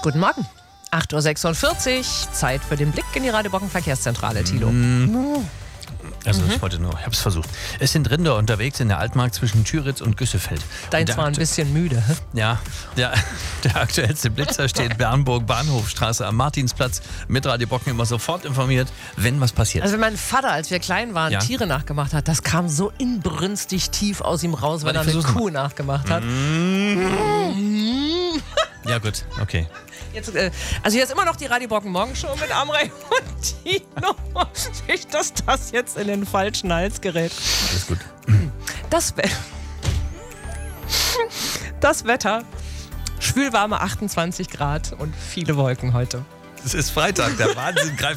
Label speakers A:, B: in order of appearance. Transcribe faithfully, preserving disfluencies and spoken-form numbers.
A: Guten Morgen. acht Uhr sechsundvierzig, Zeit für den Blick in die Radiobocken Verkehrszentrale, Thilo.
B: Mm. Also mhm. ich wollte nur, ich habe es versucht. Es sind Rinder unterwegs in der Altmark zwischen Thüritz und Güssefeld.
A: Deins war ein bisschen müde. Hä?
B: Ja, der, der aktuellste Blitzer steht Bernburg, Bahnhofstraße am Martinsplatz. Mit Radiobocken immer sofort informiert, wenn was passiert.
A: Also wenn mein Vater, als wir klein waren,
B: ja?
A: Tiere nachgemacht hat, das kam so inbrünstig tief aus ihm raus, weil er eine Kuh nachgemacht hat.
B: Mm. Ja gut, okay.
A: Jetzt, äh, also hier ist immer noch die Radiobocken Morgenshow mit Amrei und Tino. Nicht, dass das jetzt in den falschen Hals gerät.
B: Alles gut.
A: Das, We- das Wetter, schwülwarme achtundzwanzig Grad und viele Wolken heute.
B: Es ist Freitag, der Wahnsinn greift